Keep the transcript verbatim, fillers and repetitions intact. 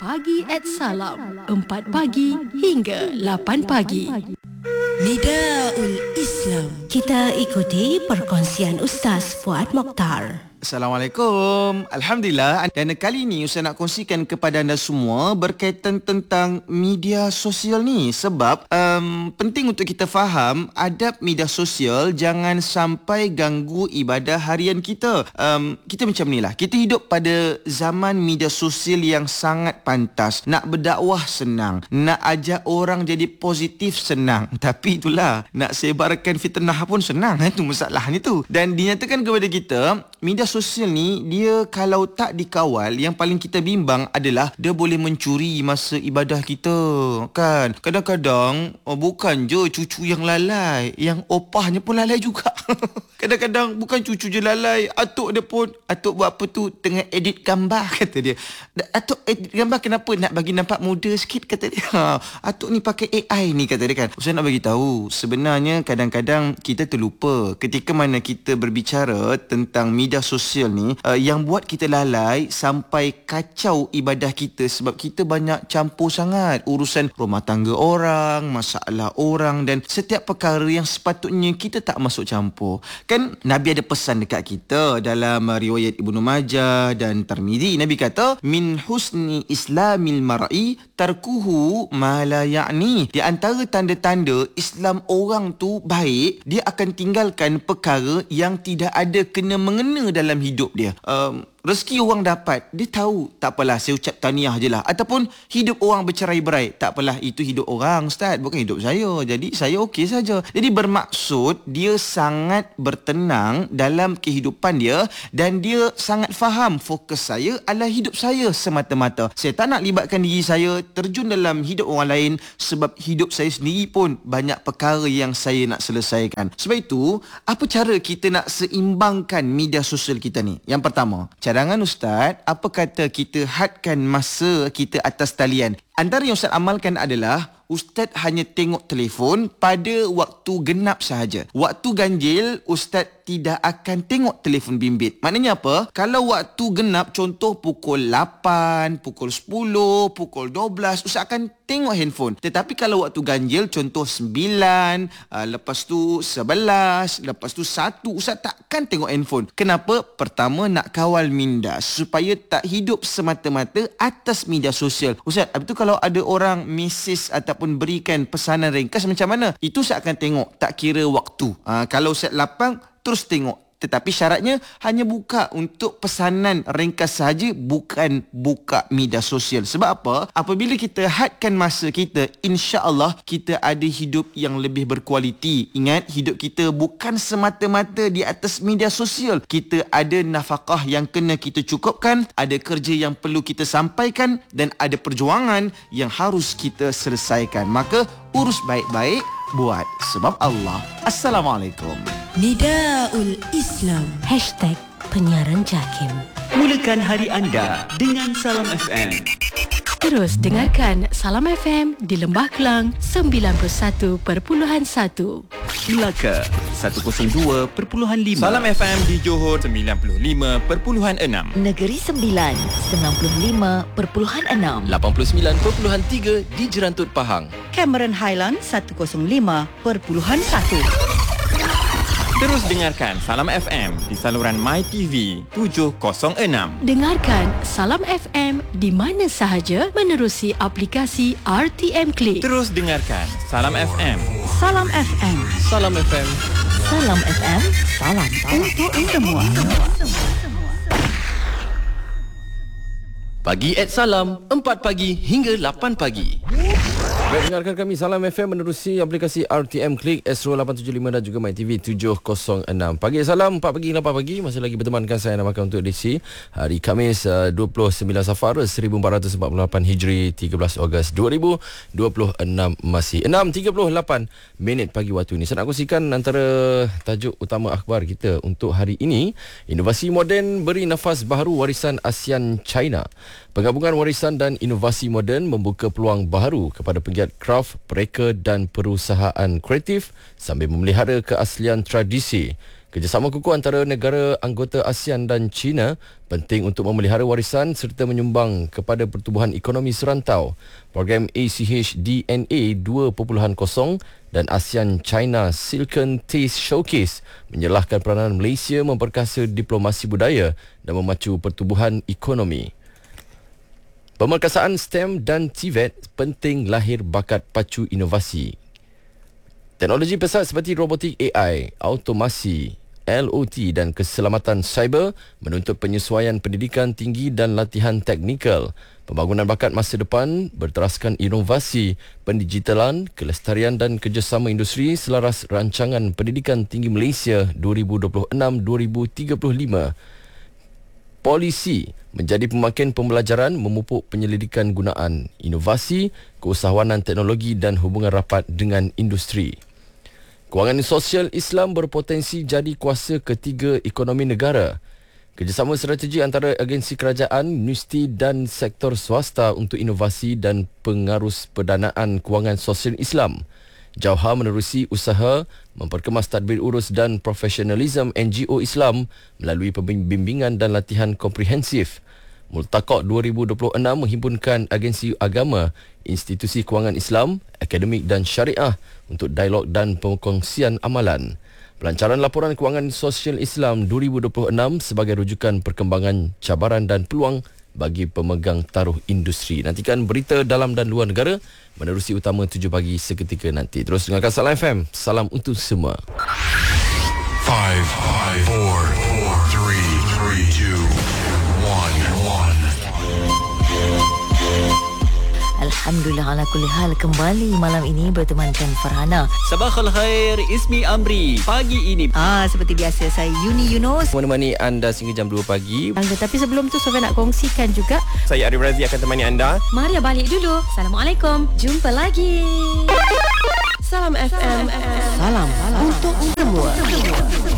Pagi at Salam, empat pagi hingga lapan pagi. Nidaul Islam. Kita ikuti perkongsian Ustaz Fuad Mokhtar. Assalamualaikum. Alhamdulillah. Dan kali ini Ustaz nak kongsikan kepada anda semua berkaitan tentang media sosial ni. Sebab um, penting untuk kita faham adab media sosial jangan sampai ganggu ibadah harian kita. Um, kita macam ni lah. Kita hidup pada zaman media sosial yang sangat pantas. Nak berdakwah senang. Nak ajak orang jadi positif senang. Tapi itulah, nak sebarkan fitnah pun senang. Itu masalahnya tu. Dan dinyatakan kepada kita, media sosial ni dia kalau tak dikawal, yang paling kita bimbang adalah dia boleh mencuri masa ibadah kita, kan. Kadang-kadang oh, bukan je cucu yang lalai, yang opahnya pun lalai juga. Kadang-kadang bukan cucu je lalai, atuk dia pun, atuk buat apa tu, tengah edit gambar, kata dia. Atuk edit gambar kenapa? Nak bagi nampak muda sikit, kata dia. Ha, atuk ni pakai A I ni, kata dia, kan. Saya nak bagi tahu, sebenarnya kadang-kadang kita terlupa ketika mana kita berbicara tentang media sosial ni, uh, yang buat kita lalai sampai kacau ibadah kita sebab kita banyak campur sangat urusan rumah tangga orang, masalah orang dan setiap perkara yang sepatutnya kita tak masuk campur. Kan Nabi ada pesan dekat kita dalam uh, riwayat Ibnu Majah dan Tirmizi. Nabi kata, min husni islamil mar'i tarkuhu ma la ya'ni. Di antara tanda-tanda Islam orang tu baik, dia akan tinggalkan perkara yang tidak ada kena mengena dalam hidup dia. Um, rezeki orang dapat, dia tahu, tak apalah, saya ucap tahniah je lah. Ataupun hidup orang bercerai-berai, tak apalah, itu hidup orang, Ustaz, bukan hidup saya, jadi saya okey saja. Jadi bermaksud dia sangat bertenang dalam kehidupan dia dan dia sangat faham fokus saya adalah hidup saya semata-mata. Saya tak nak libatkan diri saya terjun dalam hidup orang lain sebab hidup saya sendiri pun banyak perkara yang saya nak selesaikan. Sebab itu, apa cara kita nak seimbangkan media sosial kita ni? Yang pertama, cadangan Ustaz, apa kata kita hadkan masa kita atas talian? Antara yang Ustaz amalkan adalah Ustaz hanya tengok telefon pada waktu genap sahaja. Waktu ganjil, Ustaz tidak akan tengok telefon bimbit. Maknanya apa? Kalau waktu genap, contoh pukul lapan, pukul sepuluh, pukul dua belas, Ustaz akan tengok handphone. Tetapi kalau waktu ganjil, contoh sembilan, uh, lepas tu sebelas, lepas tu satu, Ustaz takkan tengok handphone. Kenapa? Pertama, nak kawal minda supaya tak hidup semata-mata atas media sosial. Ustaz, habis tu kalau ada orang mesej ataupun berikan pesanan ringkas macam mana? Itu saya akan tengok, tak kira waktu. Uh, kalau Ustaz lapang, terus tengok. Tetapi syaratnya hanya buka untuk pesanan ringkas sahaja, bukan buka media sosial. Sebab apa? Apabila kita hadkan masa kita, insya-Allah kita ada hidup yang lebih berkualiti. Ingat, hidup kita bukan semata-mata di atas media sosial. Kita ada nafkah yang kena kita cukupkan, ada kerja yang perlu kita sampaikan dan ada perjuangan yang harus kita selesaikan. Maka urus baik-baik, buat sebab Allah. Assalamualaikum. Nidaul Islam. Hashtag penyiaran JAKIM. Mulakan hari anda dengan Salam F M. Terus dengarkan Salam F M di Lembah Kelang sembilan puluh satu perpuluhan satu. Melaka seratus dua perpuluhan lima. Salam F M di Johor sembilan puluh lima perpuluhan enam. Negeri Sembilan sembilan puluh lima perpuluhan enam. lapan puluh sembilan perpuluhan tiga di Jerantut Pahang. Cameron Highland seratus lima perpuluhan satu. Terus dengarkan Salam F M di saluran MyTV tujuh kosong enam. Dengarkan Salam F M di mana sahaja menerusi aplikasi R T M Click. Terus dengarkan Salam F M. Salam F M. Salam F M. Salam F M. Salam untuk semua. Pagi at Salam, empat pagi hingga lapan pagi. Baik, dengarkan kami Salam F M menerusi aplikasi R T M Click, Astro lapan tujuh lima dan juga MyTV tujuh kosong enam. Pagi Salam, empat pagi hingga lapan pagi. Masih lagi bertemankan saya namakan untuk edisi hari Khamis dua puluh sembilan Safar seribu empat ratus empat puluh lapan Hijri, tiga belas Ogos dua ribu dua puluh enam. Masih enam tiga puluh lapan minit pagi waktu ini. Saya nak kongsikan antara tajuk utama akhbar kita untuk hari ini. Inovasi moden beri nafas baharu warisan ASEAN China. Penggabungan warisan dan inovasi moden membuka peluang baharu kepada pegiat kraf, pereka dan perusahaan kreatif sambil memelihara keaslian tradisi. Kerjasama kukuh antara negara anggota ASEAN dan China penting untuk memelihara warisan serta menyumbang kepada pertumbuhan ekonomi serantau. Program A C H D N A dua titik kosong dan ASEAN China Silicon Taste Showcase menyelahkan peranan Malaysia memperkasa diplomasi budaya dan memacu pertumbuhan ekonomi. Pemerkasaan STEM dan T V E T penting lahir bakat pacu inovasi. Teknologi pesat seperti robotik A I, automasi, L O T dan keselamatan cyber menuntut penyesuaian pendidikan tinggi dan latihan teknikal. Pembangunan bakat masa depan berteraskan inovasi, pendigitalan, kelestarian dan kerjasama industri selaras rancangan pendidikan tinggi Malaysia dua ribu dua puluh enam dua ribu tiga puluh lima. Polisi menjadi pemakin pembelajaran memupuk penyelidikan gunaan, inovasi, keusahawanan teknologi dan hubungan rapat dengan industri. Kewangan sosial Islam berpotensi jadi kuasa ketiga ekonomi negara. Kerjasama strategi antara agensi kerajaan, universiti dan sektor swasta untuk inovasi dan pengarus pendanaan kewangan sosial Islam. Jauhar menerusi usaha memperkemas tadbir urus dan profesionalism N G O Islam melalui pembimbingan dan latihan komprehensif. Multaqah dua ribu dua puluh enam menghimpunkan agensi agama, institusi kewangan Islam, akademik dan syariah untuk dialog dan perkongsian amalan. Pelancaran laporan kewangan sosial Islam dua ribu dua puluh enam sebagai rujukan perkembangan cabaran dan peluang bagi pemegang taruh industri. Nantikan berita dalam dan luar negara menerusi utama tujuh pagi seketika nanti. Terus dengarkan Salam F M. Salam untuk semua. five, five, four, four, three, three, two, one, one. Alhamdulillah ala kulli hal, kembali malam ini bertemankan Farhana. Sabahul khair, Ismi Amri. Pagi ini Ah, seperti biasa saya Yuni Yunus Menemani anda sehingga jam dua pagi. Tapi sebelum tu Sofia nak kongsikan juga. Saya Arif Razi akan temani anda. Maria balik dulu. Assalamualaikum. Jumpa lagi. Salam F M. Salam untuk semua.